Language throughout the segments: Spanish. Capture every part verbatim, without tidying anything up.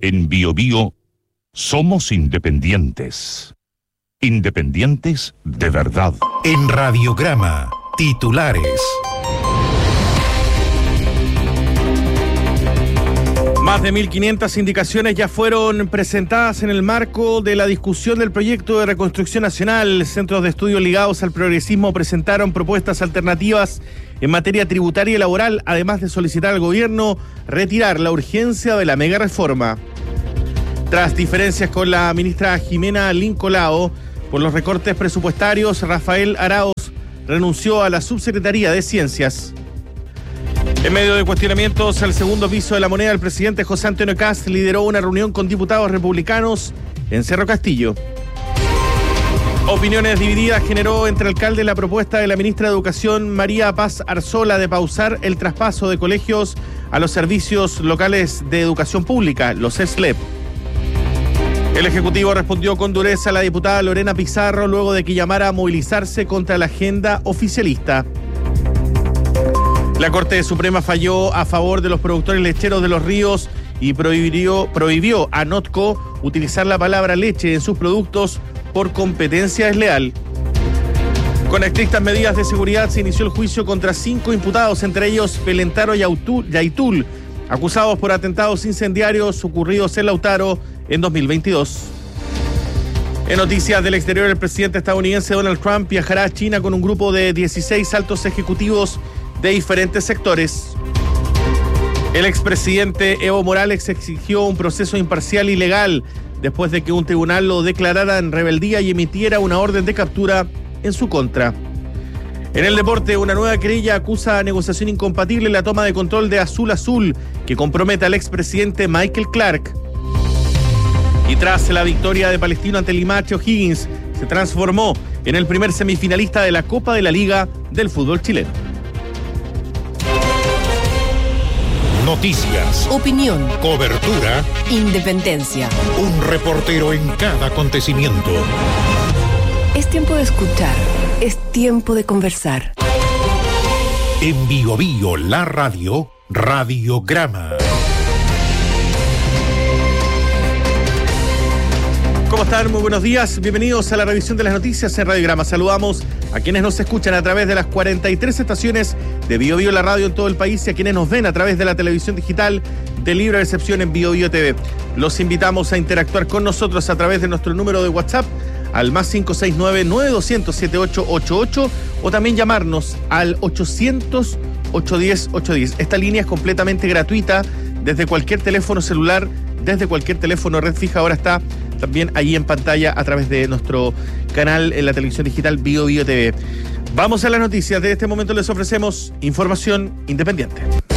En Bio Bio somos independientes. Independientes de verdad. En Radiograma, titulares. Más de mil quinientas indicaciones ya fueron presentadas en el marco de la discusión del proyecto de reconstrucción nacional. Centros de estudios ligados al progresismo presentaron propuestas alternativas en materia tributaria y laboral, además de solicitar al gobierno retirar la urgencia de la mega reforma. Tras diferencias con la ministra Jimena Lincolao por los recortes presupuestarios, Rafael Arauz renunció a la subsecretaría de Ciencias. En medio de cuestionamientos al segundo piso de la moneda, el presidente José Antonio Kast lideró una reunión con diputados republicanos en Cerro Castillo. Opiniones divididas generó entre alcaldes la propuesta de la ministra de Educación María Paz Arzola de pausar el traspaso de colegios a los servicios locales de educación pública, los S L E P. El Ejecutivo respondió con dureza a la diputada Lorena Pizarro luego de que llamara a movilizarse contra la agenda oficialista. La Corte Suprema falló a favor de los productores lecheros de Los Ríos y prohibió, prohibió a Notco utilizar la palabra leche en sus productos por competencia desleal. Con estrictas medidas de seguridad se inició el juicio contra cinco imputados, entre ellos Pelentaro Yaitul, acusados por atentados incendiarios ocurridos en Lautaro en dos mil veintidós. En noticias del exterior, el presidente estadounidense Donald Trump viajará a China con un grupo de dieciséis altos ejecutivos de diferentes sectores. El expresidente Evo Morales exigió un proceso imparcial y legal después de que un tribunal lo declarara en rebeldía y emitiera una orden de captura en su contra. En el deporte, una nueva querella acusa a negociación incompatible la toma de control de Azul Azul, que compromete al expresidente Michael Clark. Y tras la victoria de Palestino ante Limache, O'Higgins se transformó en el primer semifinalista de la Copa de la Liga del fútbol chileno. Noticias, opinión, cobertura, independencia. Un reportero en cada acontecimiento. Es tiempo de escuchar, es tiempo de conversar. En Bio Bio, la radio, Radiograma. ¿Cómo están? Muy buenos días. Bienvenidos a la revisión de las noticias en Radiograma. Saludamos a quienes nos escuchan a través de las cuarenta y tres estaciones de Bio Bio, la radio en todo el país, y a quienes nos ven a través de la televisión digital de libre recepción en Bio Bio T V. Los invitamos a interactuar con nosotros a través de nuestro número de WhatsApp al más cinco seis nueve, nueve dos cero cero, siete ocho ocho ocho o también llamarnos al ochocientos, ochocientos diez, ochocientos diez. Esta línea es completamente gratuita desde cualquier teléfono celular, desde cualquier teléfono red fija. Ahora está también ahí en pantalla a través de nuestro canal en la televisión digital Bio Bio T V. Vamos a las noticias. De este momento les ofrecemos información independiente.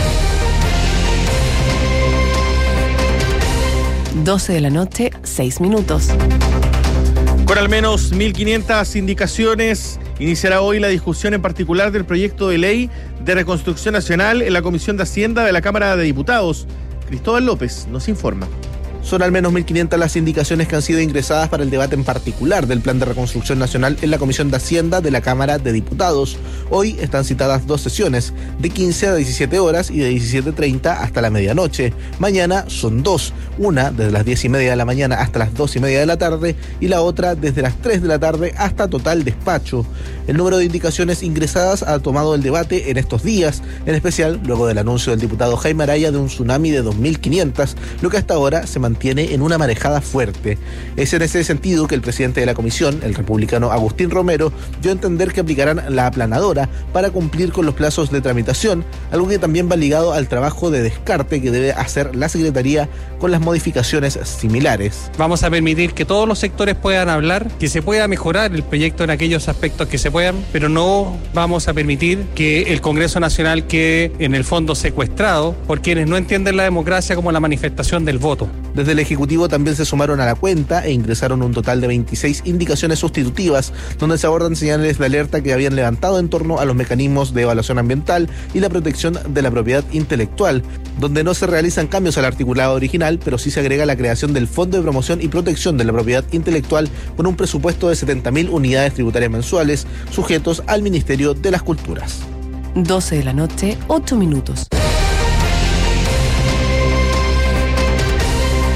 doce de la noche, seis minutos. Con al menos mil quinientas indicaciones, iniciará hoy la discusión en particular del proyecto de ley de reconstrucción nacional en la Comisión de Hacienda de la Cámara de Diputados. Cristóbal López nos informa. Son al menos mil quinientas las indicaciones que han sido ingresadas para el debate en particular del Plan de Reconstrucción Nacional en la Comisión de Hacienda de la Cámara de Diputados. Hoy están citadas dos sesiones, de quince a diecisiete horas y de diecisiete treinta hasta la medianoche. Mañana son dos, una desde las diez y media de la mañana hasta las dos y media de la tarde y la otra desde las tres de la tarde hasta total despacho. El número de indicaciones ingresadas ha tomado el debate en estos días, en especial luego del anuncio del diputado Jaime Araya de un tsunami de dos mil quinientas, lo que hasta ahora se mantiene tiene en una marejada fuerte. Es en ese sentido que el presidente de la comisión, el republicano Agustín Romero, dio a entender que aplicarán la aplanadora para cumplir con los plazos de tramitación, algo que también va ligado al trabajo de descarte que debe hacer la Secretaría con las modificaciones similares. Vamos a permitir que todos los sectores puedan hablar, que se pueda mejorar el proyecto en aquellos aspectos que se puedan, pero no vamos a permitir que el Congreso Nacional quede en el fondo secuestrado por quienes no entienden la democracia como la manifestación del voto. Desde el Ejecutivo también se sumaron a la cuenta e ingresaron un total de veintiséis indicaciones sustitutivas, donde se abordan señales de alerta que habían levantado en torno a los mecanismos de evaluación ambiental y la protección de la propiedad intelectual, donde no se realizan cambios al articulado original, pero sí se agrega la creación del Fondo de Promoción y Protección de la Propiedad Intelectual con un presupuesto de setenta mil unidades tributarias mensuales, sujetos al Ministerio de las Culturas. doce de la noche, ocho minutos.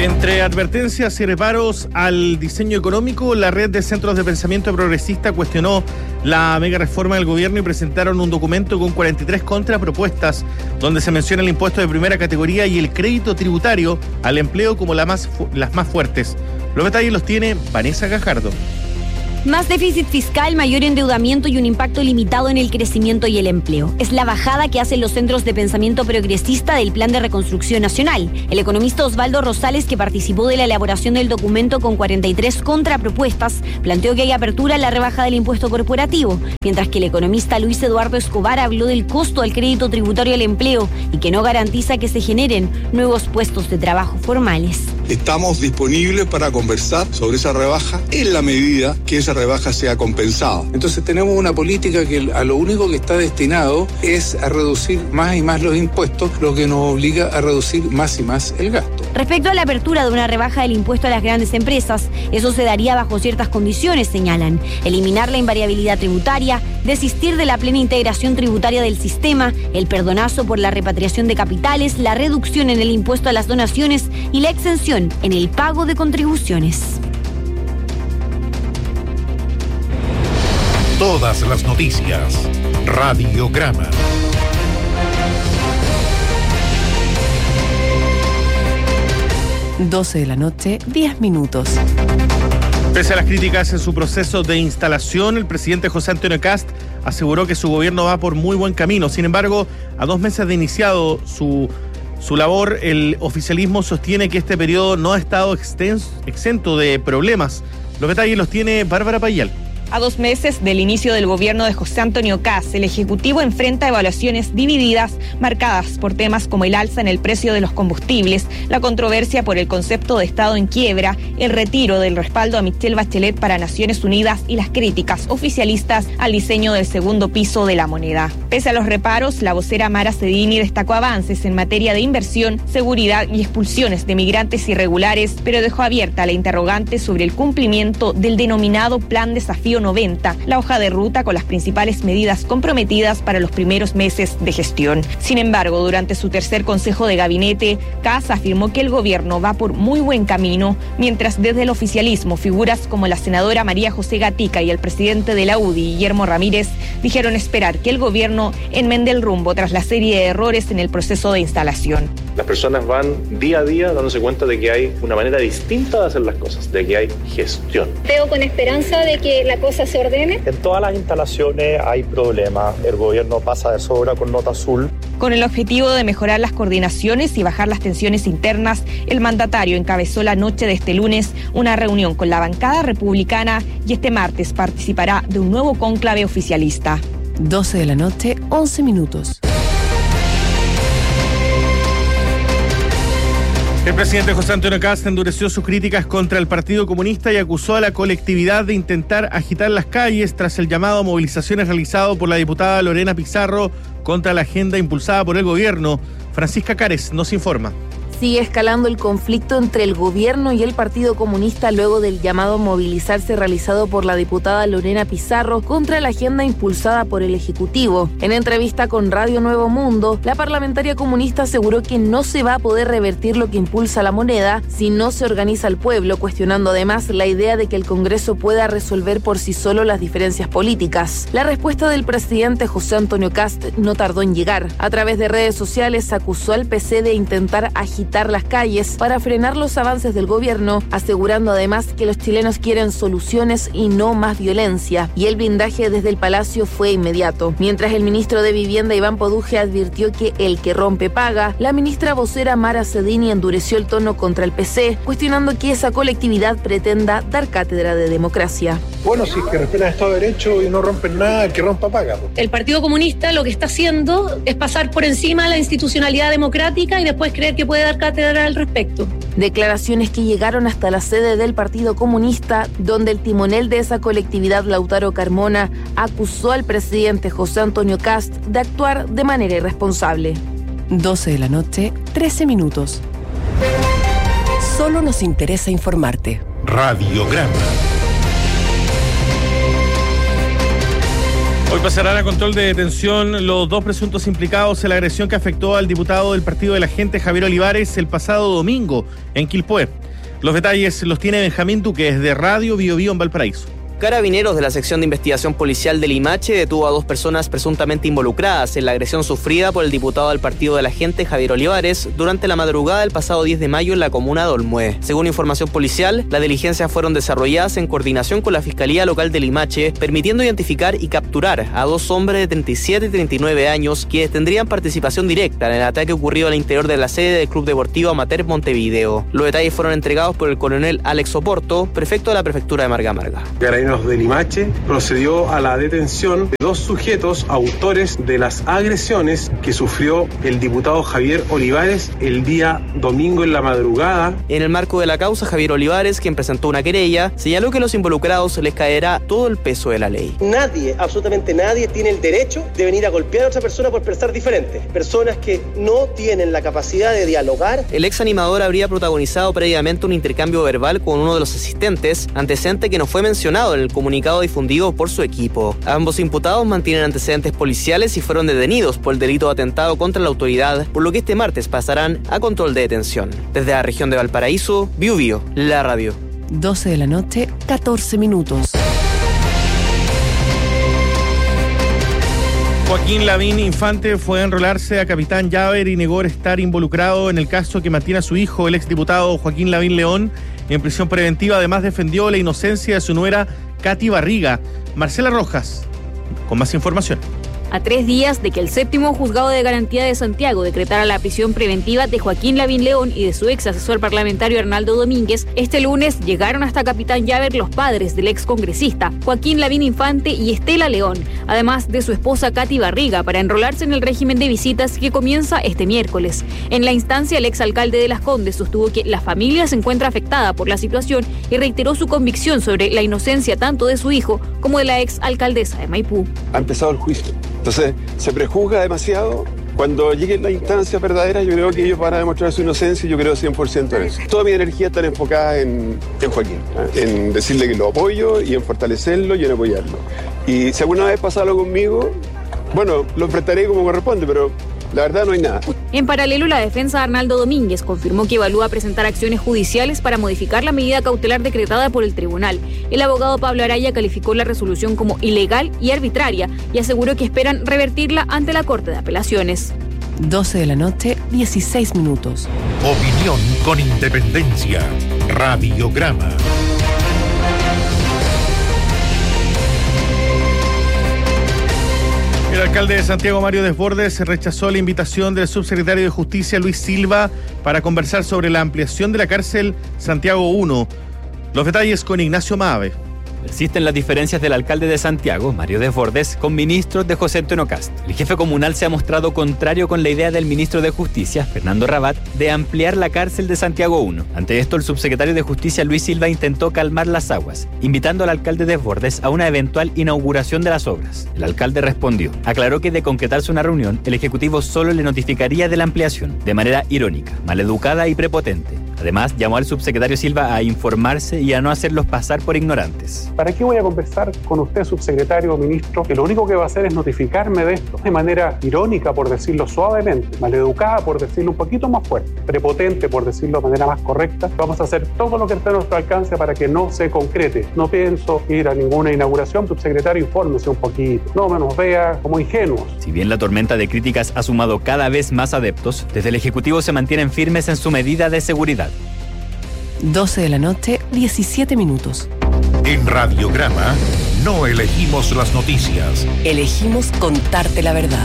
Entre advertencias y reparos al diseño económico, la red de centros de pensamiento progresista cuestionó la mega reforma del gobierno y presentaron un documento con cuarenta y tres contrapropuestas, donde se menciona el impuesto de primera categoría y el crédito tributario al empleo como la más fu- las más fuertes. Los detalles los tiene Vanessa Gajardo. Más déficit fiscal, mayor endeudamiento y un impacto limitado en el crecimiento y el empleo. Es la bajada que hacen los centros de pensamiento progresista del Plan de Reconstrucción Nacional. El economista Osvaldo Rosales, que participó de la elaboración del documento con cuarenta y tres contrapropuestas, planteó que hay apertura a la rebaja del impuesto corporativo, mientras que el economista Luis Eduardo Escobar habló del costo al crédito tributario al empleo y que no garantiza que se generen nuevos puestos de trabajo formales. Estamos disponibles para conversar sobre esa rebaja en la medida que esa rebaja sea compensada. Entonces tenemos una política que a lo único que está destinado es a reducir más y más los impuestos, lo que nos obliga a reducir más y más el gasto. Respecto a la apertura de una rebaja del impuesto a las grandes empresas, eso se daría bajo ciertas condiciones, señalan. Eliminar la invariabilidad tributaria, desistir de la plena integración tributaria del sistema, el perdonazo por la repatriación de capitales, la reducción en el impuesto a las donaciones y la exención en el pago de contribuciones. Todas las noticias. Radiograma. doce de la noche, diez minutos. Pese a las críticas en su proceso de instalación, el presidente José Antonio Kast aseguró que su gobierno va por muy buen camino. Sin embargo, a dos meses de iniciado su, su labor, el oficialismo sostiene que este periodo no ha estado extenso, exento de problemas. Los detalles los tiene Bárbara Payal. A dos meses del inicio del gobierno de José Antonio Kast, el Ejecutivo enfrenta evaluaciones divididas, marcadas por temas como el alza en el precio de los combustibles, la controversia por el concepto de Estado en quiebra, el retiro del respaldo a Michelle Bachelet para Naciones Unidas y las críticas oficialistas al diseño del segundo piso de la moneda. Pese a los reparos, la vocera Mara Cedini destacó avances en materia de inversión, seguridad y expulsiones de migrantes irregulares, pero dejó abierta la interrogante sobre el cumplimiento del denominado Plan Desafío noventa, la hoja de ruta con las principales medidas comprometidas para los primeros meses de gestión. Sin embargo, durante su tercer consejo de gabinete, Kast afirmó que el gobierno va por muy buen camino, mientras desde el oficialismo figuras como la senadora María José Gatica y el presidente de la U D I, Guillermo Ramírez, dijeron esperar que el gobierno enmende el rumbo tras la serie de errores en el proceso de instalación. Las personas van día a día dándose cuenta de que hay una manera distinta de hacer las cosas, de que hay gestión. Veo con esperanza de que la cosa se ordene. En todas las instalaciones hay problemas. El gobierno pasa de sobra con nota azul. Con el objetivo de mejorar las coordinaciones y bajar las tensiones internas, el mandatario encabezó la noche de este lunes una reunión con la bancada republicana y este martes participará de un nuevo cónclave oficialista. doce de la noche, once minutos. El presidente José Antonio Kast endureció sus críticas contra el Partido Comunista y acusó a la colectividad de intentar agitar las calles tras el llamado a movilizaciones realizado por la diputada Lorena Pizarro contra la agenda impulsada por el gobierno. Francisca Cares nos informa. Sigue escalando el conflicto entre el gobierno y el Partido Comunista luego del llamado a movilizarse realizado por la diputada Lorena Pizarro contra la agenda impulsada por el Ejecutivo. En entrevista con Radio Nuevo Mundo, la parlamentaria comunista aseguró que no se va a poder revertir lo que impulsa la moneda si no se organiza el pueblo, cuestionando además la idea de que el Congreso pueda resolver por sí solo las diferencias políticas. La respuesta del presidente José Antonio Kast no tardó en llegar. A través de redes sociales acusó al P C de intentar agitar las calles para frenar los avances del gobierno, asegurando además que los chilenos quieren soluciones y no más violencia, y el blindaje desde el Palacio fue inmediato. Mientras el ministro de Vivienda Iván Poduje advirtió que el que rompe paga, la ministra vocera Mara Cedini endureció el tono contra el P C, cuestionando que esa colectividad pretenda dar cátedra de democracia. Bueno, si es que respetan el Estado de Derecho y no rompen nada, el que rompa paga. El Partido Comunista lo que está haciendo es pasar por encima de la institucionalidad democrática y después creer que puede dar cátedra al respecto. Declaraciones que llegaron hasta la sede del Partido Comunista, donde el timonel de esa colectividad, Lautaro Carmona, acusó al presidente José Antonio Kast de actuar de manera irresponsable. doce de la noche, trece minutos. Solo nos interesa informarte. Radiograma. Hoy pasarán a control de detención los dos presuntos implicados en la agresión que afectó al diputado del Partido de la Gente, Javier Olivares, el pasado domingo en Quilpué. Los detalles los tiene Benjamín Duque desde Radio Bio Bio en Valparaíso. Carabineros de la sección de investigación policial de Limache detuvo a dos personas presuntamente involucradas en la agresión sufrida por el diputado del Partido de la Gente, Javier Olivares, durante la madrugada del pasado diez de mayo en la comuna de Olmué. Según información policial, las diligencias fueron desarrolladas en coordinación con la Fiscalía Local de Limache, permitiendo identificar y capturar a dos hombres de treinta y siete y treinta y nueve años quienes tendrían participación directa en el ataque ocurrido al interior de la sede del Club Deportivo Amateur Montevideo. Los detalles fueron entregados por el coronel Alex Oporto, prefecto de la prefectura de Marga Marga. De Limache procedió a la detención de dos sujetos autores de las agresiones que sufrió el diputado Javier Olivares el día domingo en la madrugada. En el marco de la causa, Javier Olivares, quien presentó una querella, señaló que a los involucrados les caerá todo el peso de la ley. Nadie, absolutamente nadie, tiene el derecho de venir a golpear a otra persona por pensar diferente. Personas que no tienen la capacidad de dialogar. El ex animador habría protagonizado previamente un intercambio verbal con uno de los asistentes, antecedente que no fue mencionado en el comunicado difundido por su equipo. Ambos imputados mantienen antecedentes policiales y fueron detenidos por el delito de atentado contra la autoridad, por lo que este martes pasarán a control de detención. Desde la región de Valparaíso, Bio Bio, la radio. doce de la noche, catorce minutos. Joaquín Lavín Infante fue a enrolarse a Capitán Llaver y negó estar involucrado en el caso que mantiene a su hijo, el exdiputado Joaquín Lavín León, en prisión preventiva. Además, defendió la inocencia de su nuera Katy Barriga. Marcela Rojas, con más información. A tres días de que el séptimo juzgado de garantía de Santiago decretara la prisión preventiva de Joaquín Lavín León y de su ex asesor parlamentario Arnaldo Domínguez, este lunes llegaron hasta Capitán Llaver los padres del ex congresista Joaquín Lavín Infante y Estela León, además de su esposa Katy Barriga, para enrolarse en el régimen de visitas que comienza este miércoles. En la instancia, el ex alcalde de Las Condes sostuvo que la familia se encuentra afectada por la situación y reiteró su convicción sobre la inocencia tanto de su hijo como de la ex alcaldesa de Maipú. Ha empezado el juicio. Entonces, se prejuzga demasiado. Cuando lleguen las instancias verdaderas, yo creo que ellos van a demostrar su inocencia y yo creo cien por ciento en eso. Toda mi energía está enfocada en, en Joaquín, ¿eh? En decirle que lo apoyo y en fortalecerlo y en apoyarlo. Y si alguna vez pasa algo conmigo, bueno, lo enfrentaré como corresponde, pero la verdad no hay nada. En paralelo, la defensa de Arnaldo Domínguez confirmó que evalúa presentar acciones judiciales para modificar la medida cautelar decretada por el tribunal. El abogado Pablo Araya calificó la resolución como ilegal y arbitraria y aseguró que esperan revertirla ante la Corte de Apelaciones. doce de la noche, dieciséis minutos. Opinión con independencia. Radiograma. El alcalde de Santiago, Mario Desbordes, rechazó la invitación del subsecretario de Justicia, Luis Silva, para conversar sobre la ampliación de la cárcel Santiago uno. Los detalles con Ignacio Mave. Persisten las diferencias del alcalde de Santiago, Mario Desbordes, con ministros de José Antonio Kast. El jefe comunal se ha mostrado contrario con la idea del ministro de Justicia, Fernando Rabat, de ampliar la cárcel de Santiago uno. Ante esto, el subsecretario de Justicia, Luis Silva, intentó calmar las aguas, invitando al alcalde Desbordes a una eventual inauguración de las obras. El alcalde respondió. Aclaró que de concretarse una reunión, el Ejecutivo solo le notificaría de la ampliación, de manera irónica, maleducada y prepotente. Además, llamó al subsecretario Silva a informarse y a no hacerlos pasar por ignorantes. ¿Para qué voy a conversar con usted, subsecretario o ministro, que lo único que va a hacer es notificarme de esto? De manera irónica, por decirlo suavemente, maleducada, por decirlo un poquito más fuerte, prepotente, por decirlo de manera más correcta. Vamos a hacer todo lo que esté a nuestro alcance para que no se concrete. No pienso ir a ninguna inauguración. Subsecretario, infórmese un poquito. No me nos vea como ingenuos. Si bien la tormenta de críticas ha sumado cada vez más adeptos, desde el Ejecutivo se mantienen firmes en su medida de seguridad. doce de la noche, diecisiete minutos. En Radiograma no elegimos las noticias. Elegimos contarte la verdad.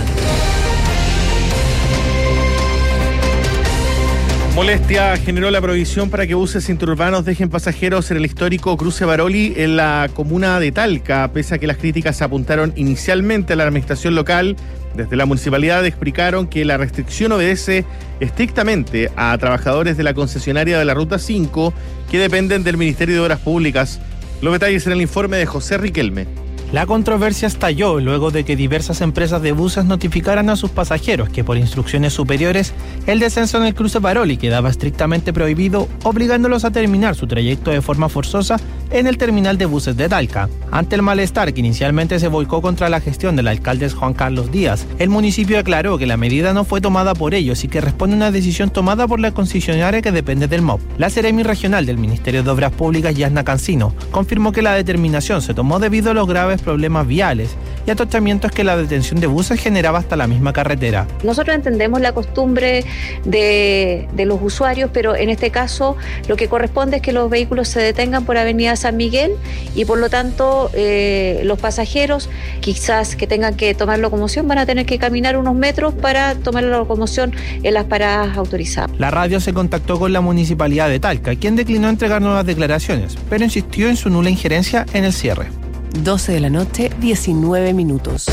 Molestia generó la prohibición para que buses interurbanos dejen pasajeros en el histórico cruce Baroli en la comuna de Talca, pese a que las críticas apuntaron inicialmente a la administración local. Desde la municipalidad explicaron que la restricción obedece estrictamente a trabajadores de la concesionaria de la Ruta cinco que dependen del Ministerio de Obras Públicas. Los detalles en el informe de José Riquelme. La controversia estalló luego de que diversas empresas de buses notificaran a sus pasajeros que por instrucciones superiores el descenso en el cruce Baroli quedaba estrictamente prohibido, obligándolos a terminar su trayecto de forma forzosa en el terminal de buses de Talca. Ante el malestar que inicialmente se volcó contra la gestión del alcalde Juan Carlos Díaz, el municipio aclaró que la medida no fue tomada por ellos y que responde a una decisión tomada por la concesionaria que depende del M O P. La Seremi Regional del Ministerio de Obras Públicas, Yasna Cancino, confirmó que la determinación se tomó debido a los graves problemas viales y atochamientos que la detención de buses generaba hasta la misma carretera. Nosotros entendemos la costumbre de, de los usuarios, pero en este caso lo que corresponde es que los vehículos se detengan por Avenida San Miguel y por lo tanto eh, los pasajeros quizás que tengan que tomar locomoción van a tener que caminar unos metros para tomar la locomoción en las paradas autorizadas. La radio se contactó con la municipalidad de Talca, quien declinó entregar nuevas declaraciones, pero insistió en su nula injerencia en el cierre. doce de la noche, diecinueve minutos.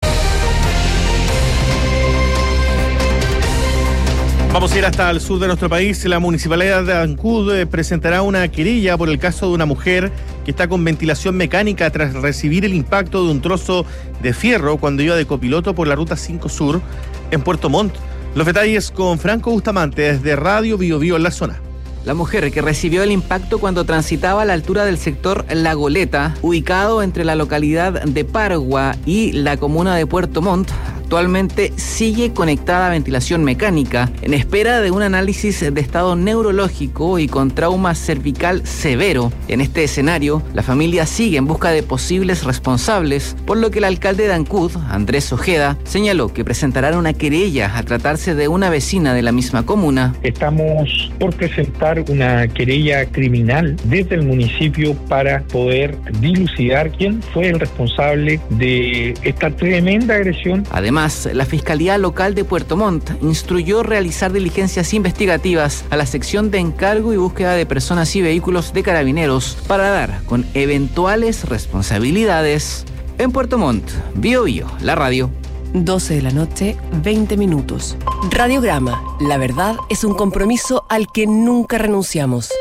Vamos a ir hasta el sur de nuestro país. La municipalidad de Ancud presentará una querella por el caso de una mujer que está con ventilación mecánica tras recibir el impacto de un trozo de fierro cuando iba de copiloto por la ruta cinco Sur en Puerto Montt. Los detalles con Franco Bustamante desde Radio Bio Bio en la zona. La mujer que recibió el impacto cuando transitaba a la altura del sector La Goleta, ubicado entre la localidad de Pargua y la comuna de Puerto Montt, actualmente sigue conectada a ventilación mecánica en espera de un análisis de estado neurológico y con trauma cervical severo. En este escenario, la familia sigue en busca de posibles responsables, por lo que el alcalde de Ancud, Andrés Ojeda, señaló que presentarán una querella a tratarse de una vecina de la misma comuna. Estamos por presentar una querella criminal desde el municipio para poder dilucidar quién fue el responsable de esta tremenda agresión. Además, la Fiscalía Local de Puerto Montt instruyó realizar diligencias investigativas a la sección de encargo y búsqueda de personas y vehículos de Carabineros para dar con eventuales responsabilidades. En Puerto Montt, Bio Bio, la radio. doce de la noche, veinte minutos. Radiograma. La verdad es un compromiso al que nunca renunciamos.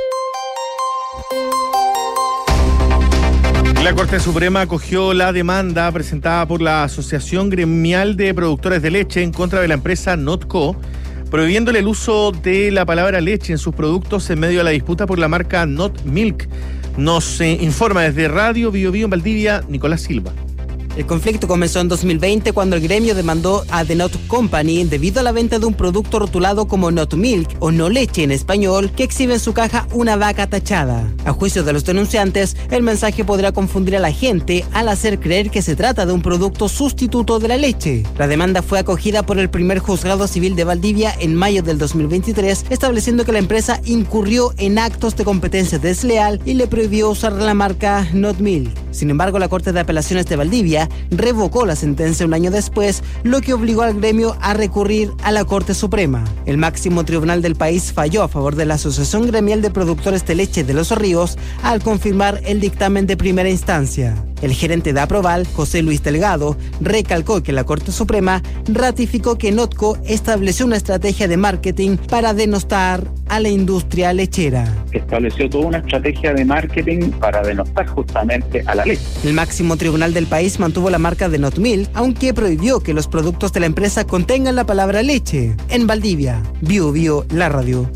La Corte Suprema acogió la demanda presentada por la Asociación Gremial de Productores de Leche en contra de la empresa Notco, prohibiéndole el uso de la palabra leche en sus productos en medio de la disputa por la marca Not Milk. Nos eh, informa desde Radio Bio Bio en Valdivia, Nicolás Silva. El conflicto comenzó en dos mil veinte cuando el gremio demandó a The Not Company debido a la venta de un producto rotulado como Not Milk o no leche en español que exhibe en su caja una vaca tachada. A juicio de los denunciantes, el mensaje podrá confundir a la gente al hacer creer que se trata de un producto sustituto de la leche. La demanda fue acogida por el primer juzgado civil de Valdivia en mayo del dos mil veintitrés, estableciendo que la empresa incurrió en actos de competencia desleal y le prohibió usar la marca Not Milk. Sin embargo, la Corte de Apelaciones de Valdivia revocó la sentencia un año después, lo que obligó al gremio a recurrir a la Corte Suprema. El máximo tribunal del país falló a favor de la Asociación Gremial de Productores de Leche de Los Ríos al confirmar el dictamen de primera instancia. El gerente de Aproval, José Luis Delgado, recalcó que la Corte Suprema ratificó que Notco estableció una estrategia de marketing para denostar a la industria lechera. Estableció toda una estrategia de marketing para denostar justamente a la leche. El máximo tribunal del país mantuvo la marca de Not Milk, aunque prohibió que los productos de la empresa contengan la palabra leche. En Valdivia, Bio Bio, la radio.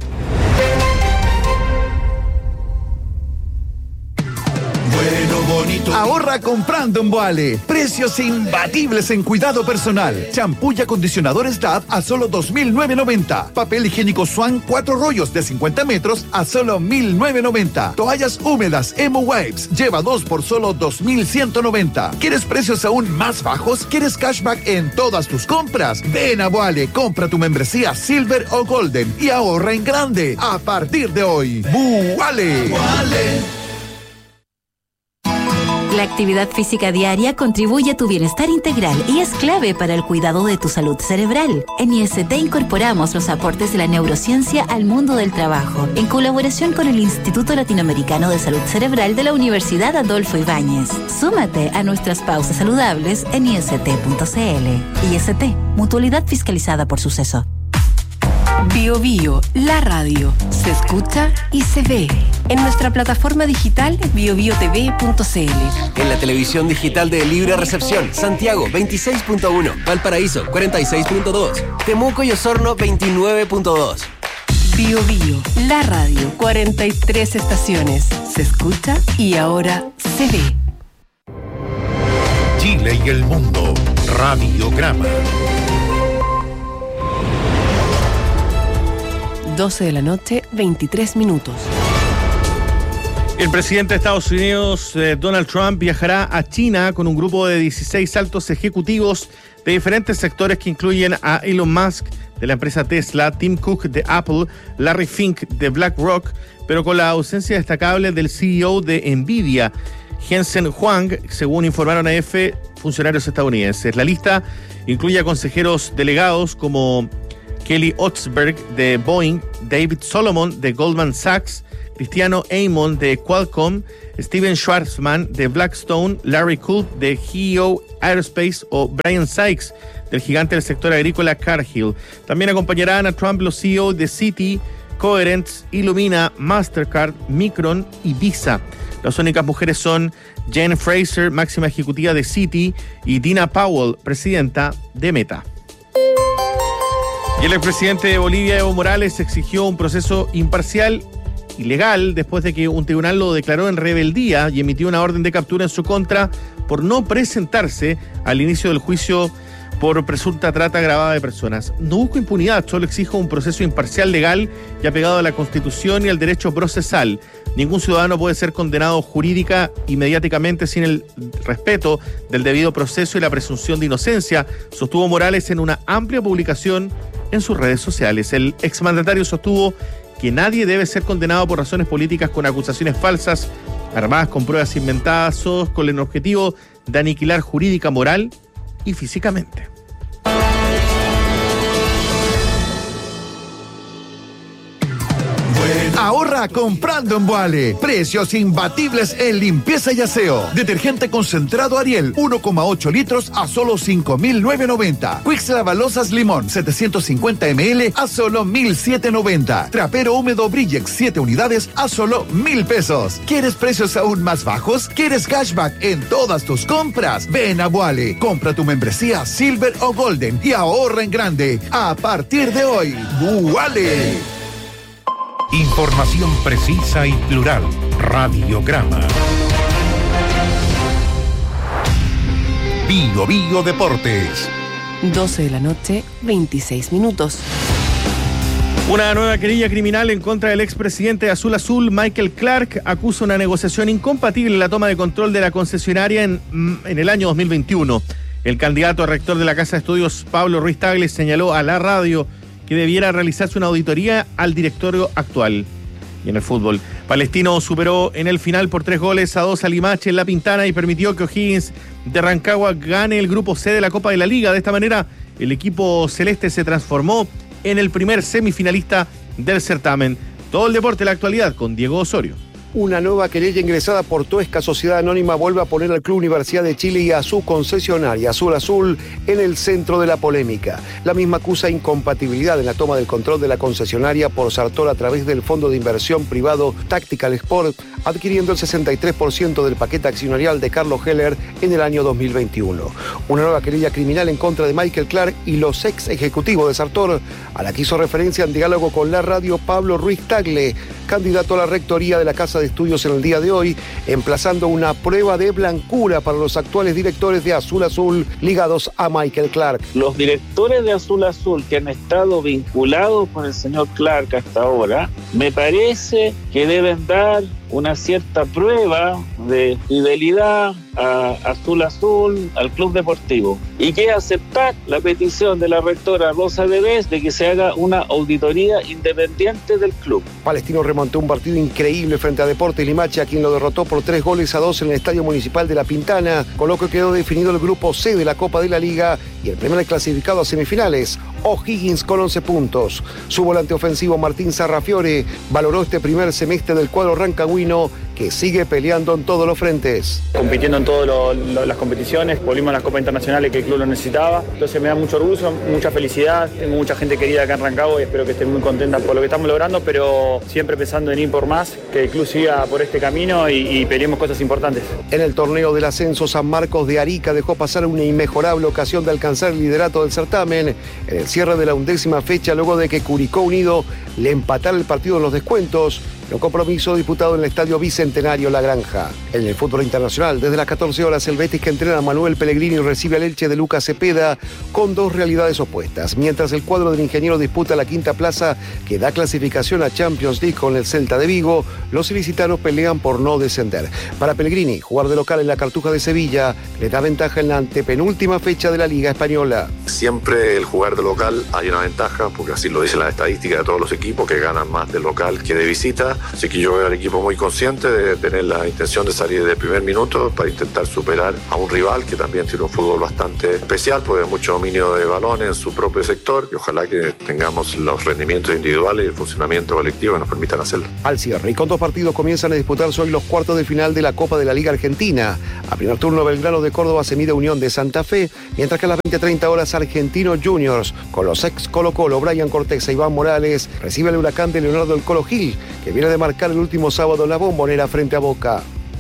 Ahorra comprando en Boale. Precios imbatibles en cuidado personal. Champú y acondicionadores Dove a solo dos mil novecientos noventa. Papel higiénico Swan cuatro rollos de cincuenta metros a solo mil novecientos noventa. Toallas húmedas Emo Wipes lleva dos por solo dos mil ciento noventa. ¿Quieres precios aún más bajos? ¿Quieres cashback en todas tus compras? Ven a Boale, compra tu membresía Silver o Golden y ahorra en grande a partir de hoy. Boale. Boale. La actividad física diaria contribuye a tu bienestar integral y es clave para el cuidado de tu salud cerebral. En I S T incorporamos los aportes de la neurociencia al mundo del trabajo, en colaboración con el Instituto Latinoamericano de Salud Cerebral de la Universidad Adolfo Ibáñez. Súmate a nuestras pausas saludables en i s t punto c l. I S T, mutualidad fiscalizada por Suceso. Bio Bio, la radio, se escucha y se ve en nuestra plataforma digital bio bio t v punto c l. En la televisión digital de Libre Recepción, Santiago veintiséis punto uno, Valparaíso cuarenta y seis punto dos, Temuco y Osorno veintinueve punto dos. Bio Bio, la radio, cuarenta y tres estaciones. Se escucha y ahora se ve. Chile y el mundo. Radiograma. doce de la noche, veintitrés minutos. El presidente de Estados Unidos, eh, Donald Trump, viajará a China con un grupo de dieciséis altos ejecutivos de diferentes sectores que incluyen a Elon Musk de la empresa Tesla, Tim Cook de Apple, Larry Fink de BlackRock, pero con la ausencia destacable del C E O de Nvidia, Jensen Huang, según informaron a A F funcionarios estadounidenses. La lista incluye a consejeros delegados como Kelly Otsberg de Boeing, David Solomon de Goldman Sachs, Cristiano Amon de Qualcomm, Steven Schwarzman de Blackstone, Larry Culp de G E O Aerospace o Brian Sykes del gigante del sector agrícola Cargill. También acompañarán a Trump los C E O de Citi, Coherent, Illumina, Mastercard, Micron y Visa. Las únicas mujeres son Jen Fraser, máxima ejecutiva de Citi, y Dina Powell, presidenta de Meta. Y el expresidente de Bolivia, Evo Morales, exigió un proceso imparcial y legal después de que un tribunal lo declaró en rebeldía y emitió una orden de captura en su contra por no presentarse al inicio del juicio por presunta trata agravada de personas. No busco impunidad, solo exijo un proceso imparcial, legal y apegado a la Constitución y al derecho procesal. Ningún ciudadano puede ser condenado jurídica y mediáticamente sin el respeto del debido proceso y la presunción de inocencia, sostuvo Morales en una amplia publicación en sus redes sociales. El exmandatario sostuvo que nadie debe ser condenado por razones políticas con acusaciones falsas, armadas con pruebas inventadas o con el objetivo de aniquilar jurídica, moral y físicamente. Ahorra comprando en Boale. Precios imbatibles en limpieza y aseo. Detergente concentrado Ariel, uno coma ocho litros a solo cinco mil novecientos noventa. Quicks Lavalosas Limón, setecientos cincuenta mililitros a solo mil setecientos noventa. Trapero húmedo Brillex, siete unidades a solo mil pesos. ¿Quieres precios aún más bajos? ¿Quieres cashback en todas tus compras? Ven a Boale. Compra tu membresía Silver o Golden y ahorra en grande. A partir de hoy, Boale. Información precisa y plural. Radiograma. Bio Bio Deportes. doce de la noche, veintiséis minutos. Una nueva querella criminal en contra del expresidente de Azul Azul, Michael Clark, acusa una negociación incompatible en la toma de control de la concesionaria en, en el año dos mil veintiuno. El candidato a rector de la Casa de Estudios, Pablo Ruiz Tagle, señaló a la radio que debiera realizarse una auditoría al directorio actual. Y en el fútbol, Palestino superó en el final por tres goles a dos a Limache en La Pintana y permitió que O'Higgins de Rancagua gane el grupo C de la Copa de la Liga. De esta manera, el equipo celeste se transformó en el primer semifinalista del certamen. Todo el deporte de la actualidad con Diego Osorio. Una nueva querella ingresada por Toesca Sociedad Anónima vuelve a poner al Club Universidad de Chile y a su concesionaria Azul Azul en el centro de la polémica. La misma acusa incompatibilidad en la toma del control de la concesionaria por Sartor a través del fondo de inversión privado Tactical Sport, adquiriendo el sesenta y tres por ciento del paquete accionarial de Carlos Heller en el año dos mil veintiuno. Una nueva querella criminal en contra de Michael Clark y los ex ejecutivos de Sartor, a la que hizo referencia en diálogo con la radio Pablo Ruiz Tagle, candidato a la rectoría de la Casa de Estudios en el día de hoy, emplazando una prueba de blancura para los actuales directores de Azul Azul ligados a Michael Clark. Los directores de Azul Azul que han estado vinculados con el señor Clark hasta ahora, me parece que deben dar una cierta prueba de fidelidad a Azul Azul, al club deportivo, y que aceptar la petición de la rectora Rosa Debes de que se haga una auditoría independiente del club. Palestino remontó un partido increíble frente a Deportes Limache, a quien lo derrotó por tres goles a dos en el Estadio Municipal de La Pintana, con lo que quedó definido el grupo C de la Copa de la Liga y el primer clasificado a semifinales, O'Higgins, con once puntos. Su volante ofensivo Martín Sarrafiore valoró este primer semestre del cuadro rancagüino que sigue peleando en todos los frentes. Compitiendo en todas las competiciones, volvimos a las copas internacionales que el club lo necesitaba, entonces me da mucho orgullo, mucha felicidad, tengo mucha gente querida acá en Rancagua y espero que estén muy contentas por lo que estamos logrando, pero siempre pensando en ir por más, que el club siga por este camino y, y peleemos cosas importantes. En el torneo del ascenso, San Marcos de Arica dejó pasar una inmejorable ocasión de alcanzar el liderato del certamen en el cierre de la undécima fecha, luego de que Curicó Unido le empatara el partido en los descuentos, un compromiso disputado en el Estadio Bicentenario La Granja. En el fútbol internacional, desde las catorce horas, el Betis, que entrena a Manuel Pellegrini, recibe al Elche de Lucas Cepeda con dos realidades opuestas. Mientras el cuadro del ingeniero disputa la quinta plaza que da clasificación a Champions League con el Celta de Vigo, los ilicitanos pelean por no descender. Para Pellegrini, jugar de local en la Cartuja de Sevilla le da ventaja en la antepenúltima fecha de la Liga Española. Siempre el jugar de local hay una ventaja, porque así lo dicen las estadísticas de todos los equipos, que ganan más de local que de visita. Así que yo veo al equipo muy consciente de tener la intención de salir desde el primer minuto para intentar superar a un rival que también tiene un fútbol bastante especial, porque mucho dominio de balones en su propio sector, y ojalá que tengamos los rendimientos individuales y el funcionamiento colectivo que nos permitan hacerlo. Al cierre, y con dos partidos comienzan a disputarse hoy los cuartos de final de la Copa de la Liga Argentina. A primer turno, Belgrano de Córdoba se mide Unión de Santa Fe, mientras que a las veinte treinta horas, Argentino Juniors, con los ex Colo Colo, Brian Cortés e Iván Morales, recibe el Huracán de Leonardo El Colo Gil, que viene de marcar el último sábado en la Bombonera frente a Boca.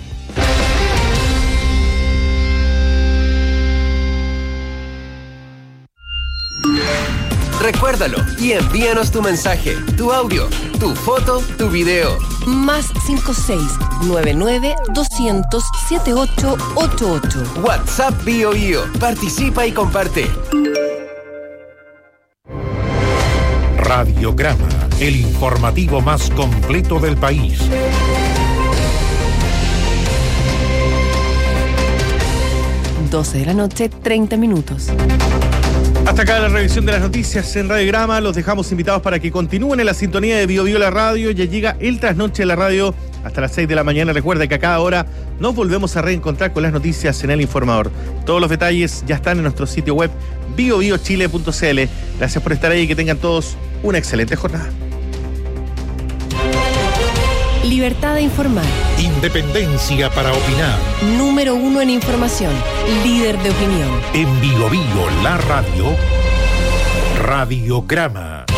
Recuérdalo y envíanos tu mensaje, tu audio, tu foto, tu video. Más cinco seis nueve nueve doscientos setenta y ocho ochenta y ocho. WhatsApp Bio Bio. Participa y comparte. Radiograma, el informativo más completo del país. doce de la noche, treinta minutos. Hasta acá la revisión de las noticias en Radiograma. Los dejamos invitados para que continúen en la sintonía de Bio Bio la radio. Ya llega el trasnoche de la radio hasta las seis de la mañana. Recuerda que a cada hora nos volvemos a reencontrar con las noticias en El Informador. Todos los detalles ya están en nuestro sitio web bio bio chile punto c l. Gracias por estar ahí y que tengan todos una excelente jornada. Libertad de informar. Independencia para opinar. Número uno en información. Líder de opinión. En Bio Bio la radio. Radiograma.